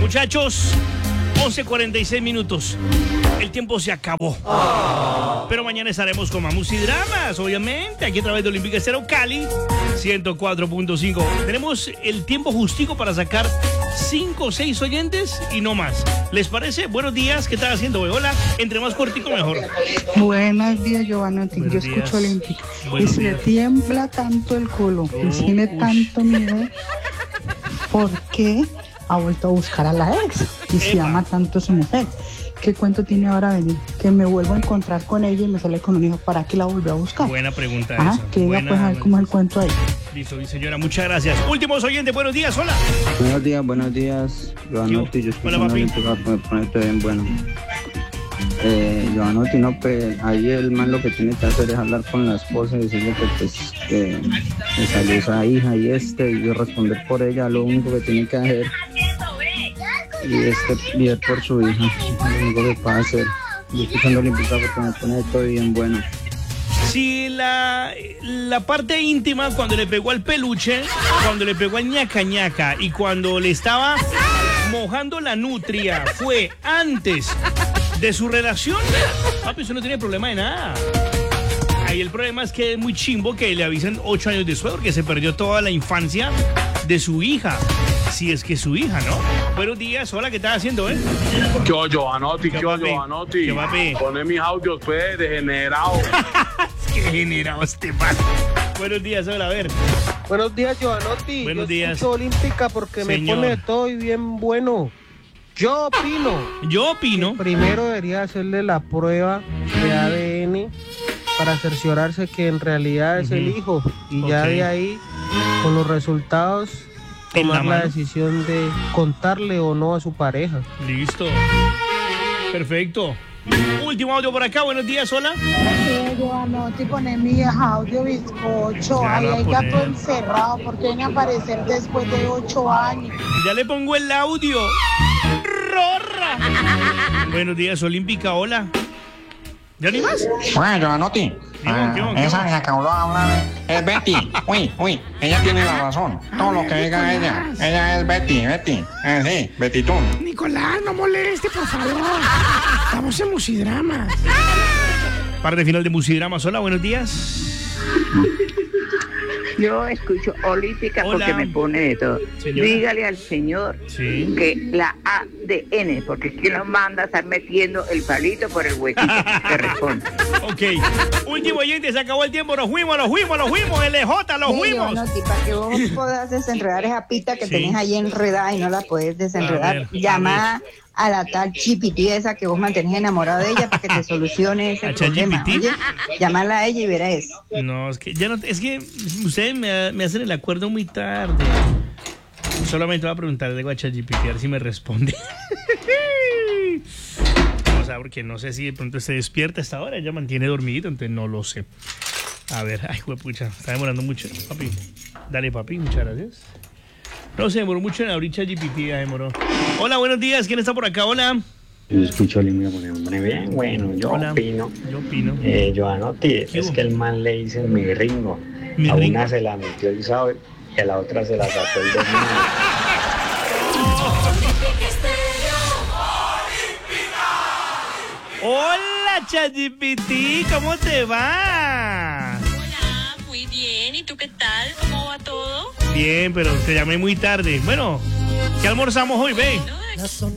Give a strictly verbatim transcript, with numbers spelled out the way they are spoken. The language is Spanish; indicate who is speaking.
Speaker 1: Muchachos, once cuarenta y seis minutos. El tiempo se acabó. Oh. Pero mañana estaremos con más Musidramas, obviamente, aquí a través de Olímpica Estéreo Cali ciento cuatro punto cinco. Tenemos el tiempo justico para sacar cinco o seis oyentes y no más. ¿Les parece? Buenos días, ¿qué estás haciendo? Hola, entre más cortico mejor.
Speaker 2: Buenos días, Giovanotti. Yo escucho días. Olímpica. Buenos y se días. Le tiembla tanto el culo oh, y tiene uy. tanto miedo. ¿Por qué ha vuelto a buscar a la ex? Y se ama tanto a su mujer. ¿Qué cuento tiene ahora venir? Que me vuelvo a encontrar con ella y me sale con un hijo. ¿Para qué la volvió a buscar?
Speaker 1: Buena pregunta
Speaker 2: ah,
Speaker 1: esa.
Speaker 2: Que diga pues a ver cómo es el cuento ahí.
Speaker 1: Listo, mi señora, muchas gracias. Últimos oyentes, buenos días, hola.
Speaker 3: Buenos días, buenos días. Giovanotti, yo escucho una olímpica para ponerte bien bueno. Eh, Giovanotti, no, pues ahí el man lo que tiene que hacer es hablar con la esposa y decirle que pues que me salió esa hija y este, y yo responder por ella, lo único que tiene que hacer. Y este bien por su hija, lo único que puede hacer. Yo estoy usando olímpica porque me pone todo bien bueno.
Speaker 1: Si la, la parte íntima, cuando le pegó al peluche, cuando le pegó al ñaca ñaca y cuando le estaba mojando la nutria, fue antes de su relación, papi, eso no tiene problema de nada. Ahí el problema es que es muy chimbo que le avisen ocho años después porque se perdió toda la infancia de su hija. Si es que es su hija, ¿no? Buenos días, hola, ¿qué estás haciendo, eh?
Speaker 4: ¿Qué ojo, Giovanotti? ¿Qué ojo, Giovanotti?
Speaker 1: ¿Qué papi?
Speaker 4: Poné mis audios, pues, degenerado.
Speaker 1: Qué generado este man. Buenos días, hola, a ver.
Speaker 5: Buenos días, Giovanotti.
Speaker 1: Buenos
Speaker 5: Yo
Speaker 1: días.
Speaker 5: escucho olímpica porque
Speaker 1: Señor.
Speaker 5: me pone todo y bien bueno. Yo opino.
Speaker 1: Yo opino.
Speaker 5: Primero debería hacerle la prueba de A D N para cerciorarse que en realidad es uh-huh. el hijo. Y okay. ya de ahí, con los resultados, tomar la, la decisión de contarle o no a su pareja.
Speaker 1: Listo. Perfecto. Último audio por acá, buenos días, hola.
Speaker 2: Sí, Giovanotti, poner mi audio bizcocho. Ya ahí hay gato encerrado, porque viene a aparecer después de ocho años.
Speaker 1: Ya le pongo el audio. ¡Rorra! Buenos días, Olímpica, hola. ¿Ya ni más?
Speaker 6: Bueno, Giovanotti. Ah, esa que acabó de hablar es Betty. Uy, uy, ella tiene la razón. Todo lo que diga ella. Ella es Betty, Betty. Eh, sí, Betty tú.
Speaker 7: Nicolás, no moleste, por favor. Estamos en Musidramas.
Speaker 1: Parte final de Musidramas. Hola, buenos días.
Speaker 8: Yo escucho olímpica
Speaker 1: Hola.
Speaker 8: Porque me pone de todo.
Speaker 1: Señora.
Speaker 8: Dígale al señor
Speaker 1: sí.
Speaker 8: que la A D N, porque es que nos manda a estar metiendo el palito por el huequito. Que responde.
Speaker 1: Ok. Último oyente, se acabó el tiempo. Nos fuimos, nos fuimos, nos fuimos. L J, los
Speaker 9: sí,
Speaker 1: fuimos.
Speaker 9: No, para que vos puedas desenredar esa pita que
Speaker 1: sí.
Speaker 9: tenés ahí enredada y no la puedes desenredar, llama a la tal Chipiti esa que vos mantenés enamorado de ella para que te solucione ese problema. Oye, llámala a ella y verás.
Speaker 1: No, es que ya no, es que ustedes me, me hacen el acuerdo muy tarde. Solamente voy a preguntarle a ChatGPT a ver si me responde. O sea, porque no sé si de pronto se despierta a esta hora, ella mantiene dormido, entonces no lo sé. A ver, ay, huepucha, está demorando mucho, papi. Dale, papi, muchas gracias. No, se demoró mucho en abrir ChatGPT, ya demoró. Hola, buenos días, ¿quién está por acá? Hola.
Speaker 10: Yo escucho el himno con hombre bien, bueno, yo
Speaker 1: Hola.
Speaker 10: opino.
Speaker 1: Yo opino.
Speaker 10: Eh, Giovanotti, es que el man le dice mi ringo.
Speaker 1: ¿Mi
Speaker 10: a
Speaker 1: ringo?
Speaker 10: una se la metió el sábado y a la otra se la sacó el domingo.
Speaker 1: Hola, ChatGPT, ¿cómo te va?
Speaker 11: Hola, muy bien. ¿Y tú qué tal? ¿Cómo va todo?
Speaker 1: Bien, pero te llamé muy tarde. Bueno, ¿qué almorzamos hoy, ve?
Speaker 11: No,